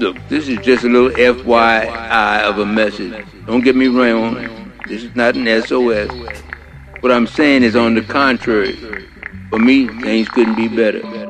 Look, this is just a little FYI of a message. Don't get me wrong. This is not an SOS. What I'm saying is on the contrary. For me, things couldn't be better.